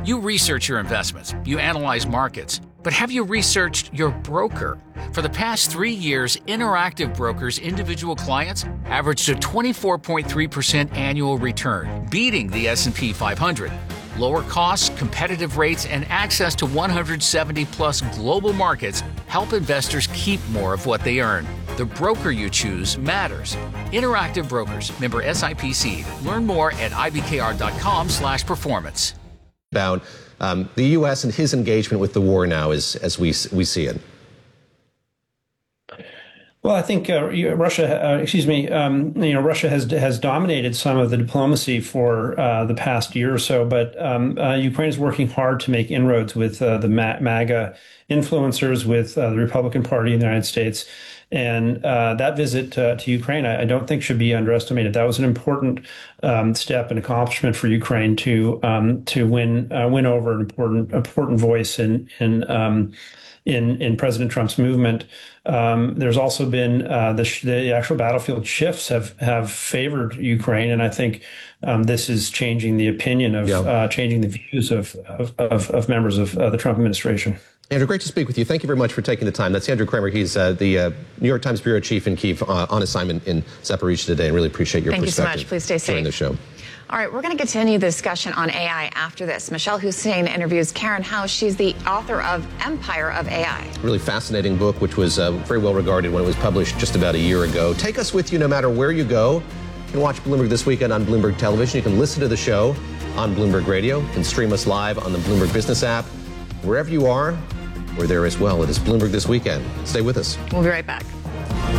You research your investments, you analyze markets, but have you researched your broker? For the past 3 years, Interactive Brokers' individual clients averaged a 24.3% annual return, beating the S&P 500. Lower costs, competitive rates, and access to 170-plus global markets help investors keep more of what they earn. The broker you choose matters. Interactive Brokers, member SIPC. Learn more at ibkr.com/performance. About the U.S. and his engagement with the war now as we see it. Well, I think Russia has dominated some of the diplomacy for the past year or so, but Ukraine is working hard to make inroads with the MAGA influencers, with the Republican Party in the United States. And that visit to Ukraine, I don't think should be underestimated. That was an important step and accomplishment for Ukraine to win over an important voice in President Trump's movement. There's also been the actual battlefield shifts have favored Ukraine, and I think this is changing the opinion of changing the views of members of the Trump administration. Andrew, great to speak with you. Thank you very much for taking the time. That's Andrew Kramer. He's the New York Times bureau chief in Kyiv on assignment in Zaporizhzhia today. I really appreciate your perspective. Thank you so much. Please stay safe during the show. All right, we're going to continue the discussion on AI after this. Michelle Hussein interviews Karen House. She's the author of Empire of AI. Really fascinating book, which was very well regarded when it was published just about a year ago. Take us with you no matter where you go. You can watch Bloomberg This Weekend on Bloomberg Television. You can listen to the show on Bloomberg Radio. You can stream us live on the Bloomberg Business app. Wherever you are, we're there as well. It is Bloomberg This Weekend. Stay with us. We'll be right back.